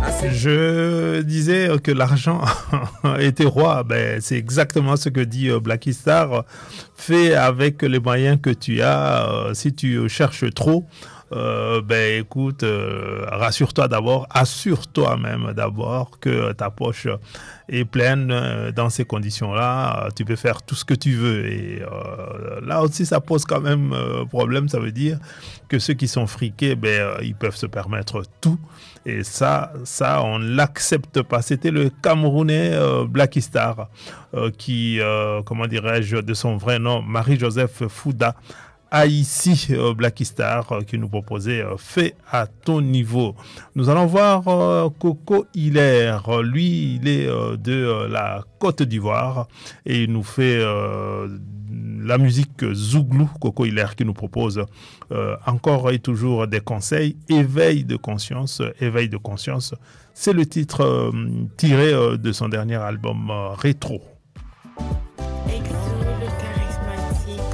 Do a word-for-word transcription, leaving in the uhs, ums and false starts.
Je disais que l'argent était roi. Ben, c'est exactement ce que dit Blacky Star. Fais avec les moyens que tu as. Si tu cherches trop, Euh, ben écoute, euh, rassure-toi d'abord, assure-toi même d'abord que ta poche est pleine. Dans ces conditions-là, tu peux faire tout ce que tu veux. Et euh, là aussi, ça pose quand même euh, problème. Ça veut dire que ceux qui sont friqués, ben euh, ils peuvent se permettre tout. Et ça, ça, on l'accepte pas. C'était le Camerounais euh, Blacky Star euh, qui, euh, comment dirais-je, de son vrai nom, Marie-Joseph Fouda, a ici euh, Blacky Star euh, qui nous proposait euh, Fais à ton niveau. Nous allons voir euh, Coco Hilaire. Lui, il est euh, de euh, la Côte d'Ivoire et il nous fait euh, la musique Zouglou. Coco Hilaire qui nous propose euh, encore et toujours des conseils. Éveil de conscience. Éveil de conscience. C'est le titre euh, tiré euh, de son dernier album euh, Rétro.